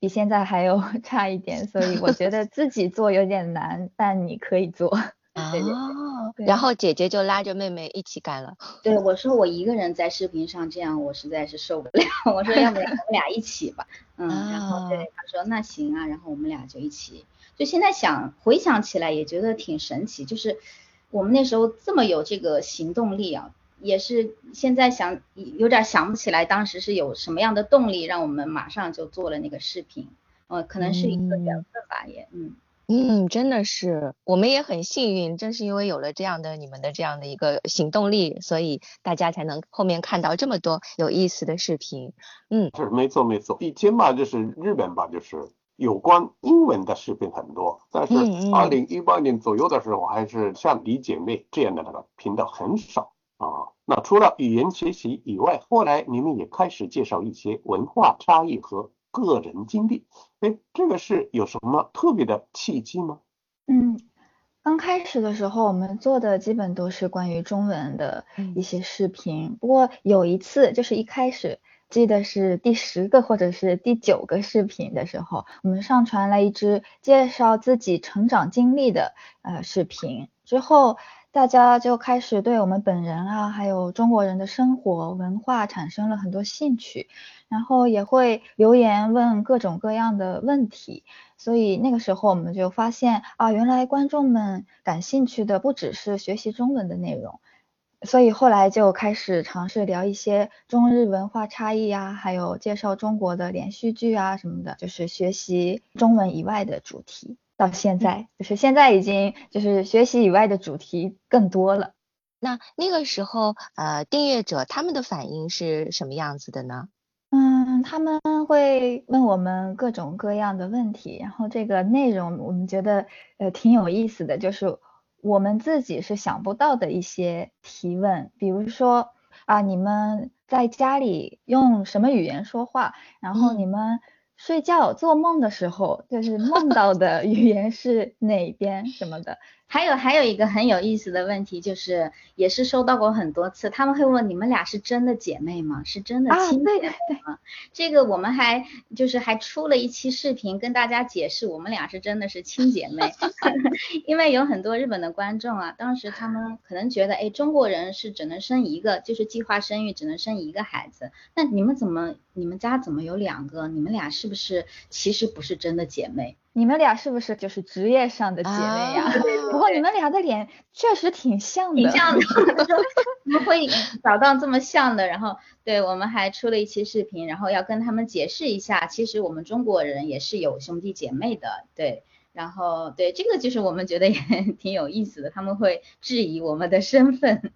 比现在还有差一点，所以我觉得自己做有点难，但你可以做。对对哦，然对。 后姐姐就拉着妹妹一起干了。 对，我说我一个人在视频上这样，我实在是受不了。我说要不然我们俩一起吧。然后啊， 对他说那行啊，然后我们俩就一起。就现在回想起来也觉得挺神奇，就是我们那时候这么有这个行动力啊，也是现在想有点想不起来当时是有什么样的动力让我们马上就做了那个视频。可能是一个缘嗯。 分吧，也嗯，真的是，我们也很幸运，正是因为有了你们的这样的一个行动力，所以大家才能后面看到这么多有意思的视频。嗯是没错没错，以前吧就是日本吧就是有关英文的视频很多，但是嗯 2018年左右的时候，还是像李姐妹这样的那个频道很少啊。那除了语言学习以外，后来你们也开始介绍一些文化差异和个人经历，哎，这个是有什么特别的契机吗？ 嗯，刚开始的时候，我们做的基本都是关于中文的嗯一些视频。不过有一次，就是一开始记得是第10个或者是第9个视频的时候，我们上传了一支介绍自己成长经历的视频。之后，大家就开始对我们本人啊，还有中国人的生活文化产生了很多兴趣，然后也会留言问各种各样的问题。所以那个时候我们就发现啊，原来观众们感兴趣的不只是学习中文的内容，所以后来就开始尝试聊一些中日文化差异啊，还有介绍中国的连续剧啊什么的，就是学习中文以外的主题。到现在，就是现在已经就是学习以外的主题更多了。 那个时候，订阅者他们的反应是什么样子的呢？ 他们会问我们各种各样的问题，然后这个内容我们觉得挺有意思的，就是我们自己是想不到的一些提问，比如说啊，你们在家里用什么语言说话？然后你嗯们睡觉做梦的时候，就是梦到的语言是哪边什么的。 还有一个很有意思的问题，就是也是收到过很多次，他们会问你们俩是真的姐妹吗？是真的啊， 亲姐妹对对对。 吗？这个我们还出了一期视频跟大家解释，我们俩是真的是亲姐妹。因为有很多日本的观众啊，当时他们可能觉得，哎，中国人是只能生一个，就是计划生育只能生一个孩子，那你们家怎么有2个？你们俩是不是其实不是真的姐妹？ 你们俩是不是就是职业上的姐妹呀？不过你们俩的脸确实挺像的。 挺像的，他说怎么会找到这么像的？然后对我们还出了一期视频，然后要跟他们解释一下，其实我们中国人也是有兄弟姐妹的，对。然后对这个就是我们觉得也挺有意思的，他们会质疑我们的身份。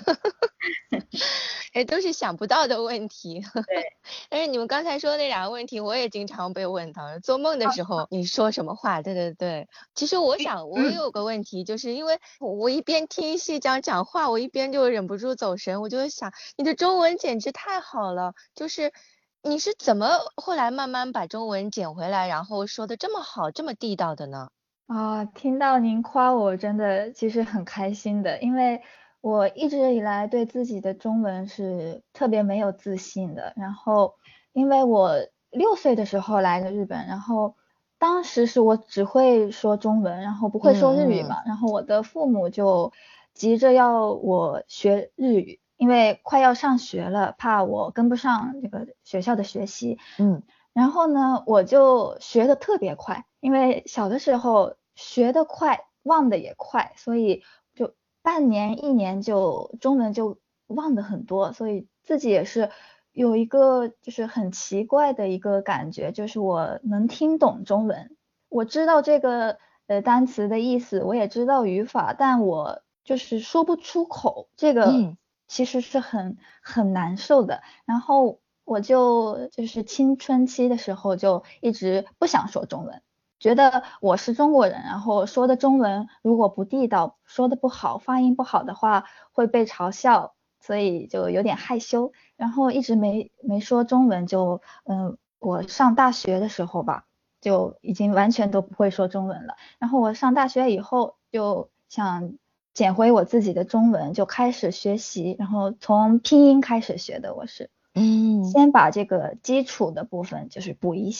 哎，都是想不到的问题。 对， 但是你们刚才说的那2个问题，我也经常被问到。做梦的时候你说什么话？对对对。其实我想，我有个问题，就是因为我一边听西讲话，我一边就忍不住走神，我就想，你的中文简直太好了，就是你是怎么后来慢慢把中文捡回来，然后说的这么好，这么地道的呢？ 啊，听到您夸我，真的其实很开心的，因为我一直以来对自己的中文是特别没有自信的。然后，因为我6岁的时候来的日本，然后当时是我只会说中文，然后不会说日语嗯嘛，然后我的父母就急着要我学日语，因为快要上学了，怕我跟不上这个学校的学习。 嗯然后呢，我就学的特别快，因为小的时候学得快，忘的也快，所以就半年1年就中文就忘的很多，所以自己也是有一个就是很奇怪的一个感觉，就是我能听懂中文，我知道这个单词的意思，我也知道语法，但我就是说不出口，这个嗯。 其实是很难受的。然后我就是青春期的时候就一直不想说中文，觉得我是中国人，然后说的中文如果不地道，说的不好，发音不好的话会被嘲笑，所以就有点害羞，然后一直没说中文，就我上大学的时候吧，就已经完全都不会说中文了。然后我上大学以后就想捡回我自己的中文，就开始学习，然后从拼音开始学的，我是。 嗯先把这个基础的部分就是补一下，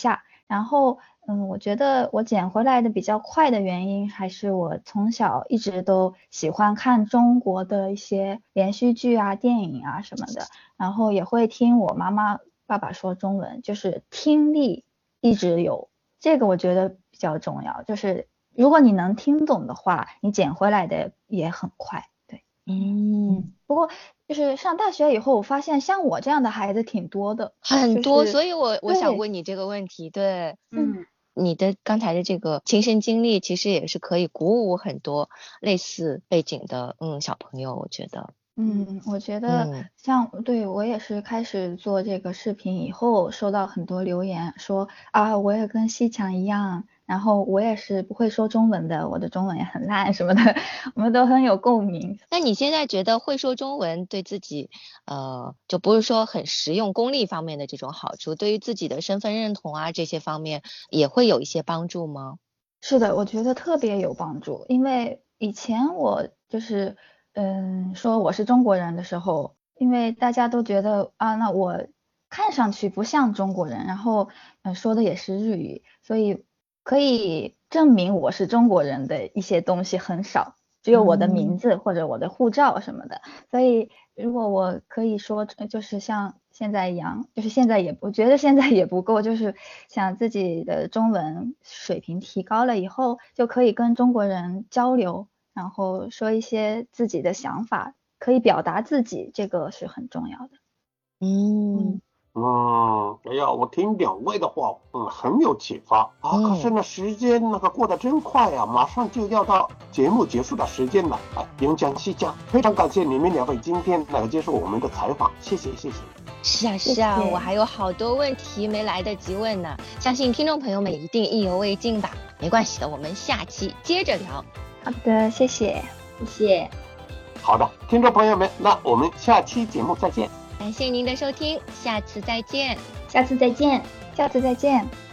然后我觉得我捡回来的比较快的原因还是我从小一直都喜欢看中国的一些连续剧啊、电影啊什么的，然后也会听我妈妈爸爸说中文，就是听力一直有，这个我觉得比较重要，就是如果你能听懂的话，你捡回来的也很快。对，不过就是上大学以后，我发现像我这样的孩子挺多的， 很多， 就是所以我想对问你这个问题，对， 嗯你的刚才的这个亲身经历，其实也是可以鼓舞很多类似背景的小朋友，我觉得。 我觉得对我也是开始做这个视频以后，收到很多留言说啊，我也跟西强一样，然后我也是不会说中文的，我的中文也很烂什么的，我们都很有共鸣。 那你现在觉得会说中文对自己就不是说很实用功利方面的这种好处，对于自己的身份认同啊这些方面也会有一些帮助吗？ 是的，我觉得特别有帮助，因为以前我就是说我是中国人的时候，因为大家都觉得啊，那我看上去不像中国人，然后说的也是日语，所以可以证明我是中国人的一些东西很少，只有我的名字或者我的护照什么的。所以如果我可以说就是像现在一样，就是我觉得现在也不够，就是想自己的中文水平提高了以后，就可以跟中国人交流。然后说一些自己的想法，可以表达自己，这个是很重要的。 哎呀，我听两位的话，很有启发啊。可是呢，时间过得真快呀，马上就要到节目结束的时间了。云江、西江，非常感谢你们两位今天接受我们的采访，谢谢。 是啊，我还有好多问题没来得及问呢，相信听众朋友们一定意犹未尽吧。没关系的，我们下期接着聊。 好的，谢谢。 好的，听众朋友们，那我们下期节目再见。 感谢您的收听，下次再见。 下次再见。